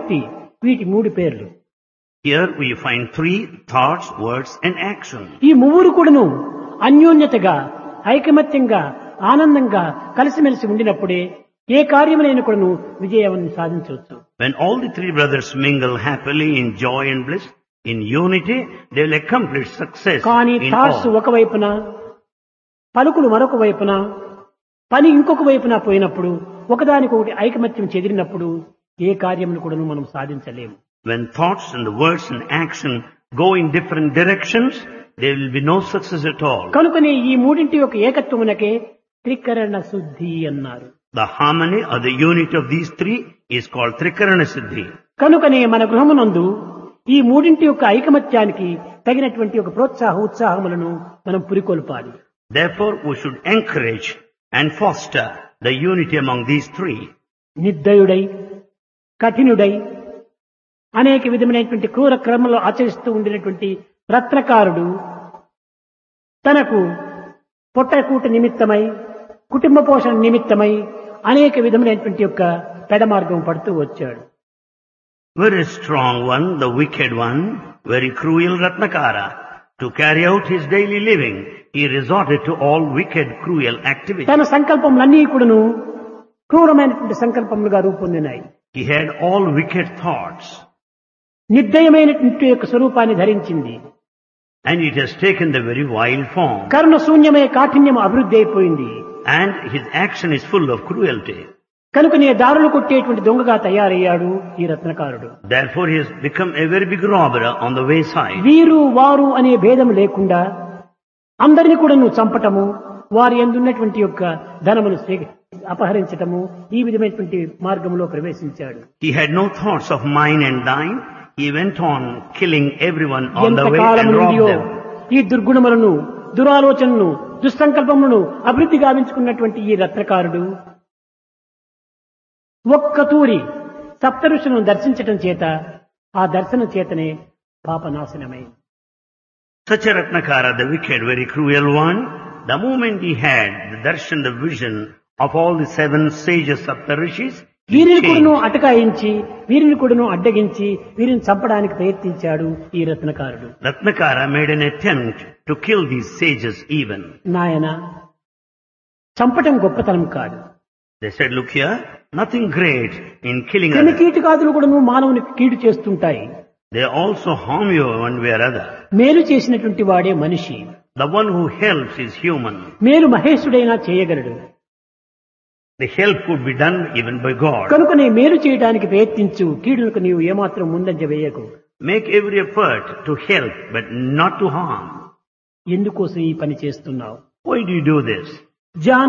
ఐకమత్తి వీటి మూడు పేర్లు. Here we find three: thoughts, words and action. ఈ మూడు కూడాను అన్యోన్యతగా ఐకమత్యంగా ఆనందంగా కలిసిమెలిసి ఉండినప్పుడే ఏ కార్యములైన కూడాను విజయాన్ని సాధించవచ్చు. When all the three brothers mingle happily in joy and bliss, in unity, they will accomplish success కానీ in థాట్స్ all. ఒక వైపున, పలుకులు మరొక వైపున, పని ఇంకొక వైపున పోయినప్పుడు ఒకదానికొకటి ఐకమత్యం చెదిరినప్పుడు ఏ కార్యమును కూడాను మనం సాధించలేము. When thoughts and the words and action go in different directions, there will be no success at all. కనుకనే ఈ మూడింటి యొక్క ఏకత్వమునకే త్రికరణ శుద్ధి అన్నారు. The harmony or the unity of these three is called Trikarana Siddhi. కనుకనే మన గృహమునందు ఈ మూడింటి యొక్క ఐకమత్యానికి తగినటువంటి ఒక ఉత్సాహములను మనం పురికొల్పాలి. Therefore, we should encourage and foster the unity among these three. నిర్దయుడై కఠినుడై అనేక విధమైనటువంటి క్రూర క్రమంలో ఆచరిస్తూ ఉండినటువంటి రత్నకారుడు తనకు పొట్టకూట నిమిత్తమై కుటుంబ పోషణ నిమిత్తమై అనేక విధమైనటువంటి యొక్క పెడమార్గం పడుతూ వచ్చాడు. Very strong one, the wicked one, very cruel Ratnakara. To carry out his daily living, he resorted to all wicked, cruel activities. తన సంకల్పములన్నీ కూడాను క్రూరమైనటువంటి సంకల్పములుగా రూపొందినాయి. He had all wicked thoughts, నిర్దయమైనటువంటి యొక్క స్వరూపాన్ని ధరించింది. and it has taken the very vile form. కరుణ శూన్యమైన కాఠిన్యం అభివృద్ధి అయిపోయింది. And his action is full of cruelty. కనుకనే దారులు కొట్టేటువంటి దొంగగా తయారయ్యాడు ఈ రత్నకారుడు. Therefore, he has become a very big robber on the wayside. వీరు వారు అనే భేదం లేకుండా అందరిని కూడా నువ్వు చంపటము, వారి ఎందున్నటువంటి యొక్క ధనమును అపహరించటము, ఈ విధమైనటువంటి మార్గంలో ప్రవేశించాడు. He had no thoughts of mine and thine. He went on killing everyone on the way ఎంతకాలం and నుండియో robbed them. ఈ దుర్గుణములను, దురాలోచనను, దుస్సంకల్పములను అభివృద్ధి గావించుకున్నటువంటి ఈ రత్నకారుడు ఒక్క తూరి సప్తఋషులను దర్శించటం చేత ఆ దర్శనం చేతనే పాపనాశనమైంది. Such a Ratnakara, the wicked, very cruel one, the moment he had the darshan, the vision of all the 7 sages of the rishis, he వీరిని కూడాను changed. అటకాయించి, వీరిని కూడాను అడ్డగించి, వీరిని చంపడానికి ప్రయత్నించాడు ఈ రత్నకారుడు. Ratnakara made an attempt to kill these sages even. నాయన, చంపటం గొప్పతనం కాదు. They said, look here, nothing great in killing క్రిమి others. కీటకాదులు కూడాను మానవునికి కీడు చేస్తుంటాయి. They also harm you one way or other. మేలు చేసినటువంటి వాడే మనిషి. The one who helps is human. మేలు మహేశుడైనా చేయగలడు. The help could be done even by God. కనుకనే మేలు చేయడానికి ప్రయత్నించు, కీడులకు నీవు ఏమాత్రం ముందంజ వేయకు. Make every effort to help, but not to harm. ఎందుకోసం ఈ పని చేస్తున్నావు? Why do you do this?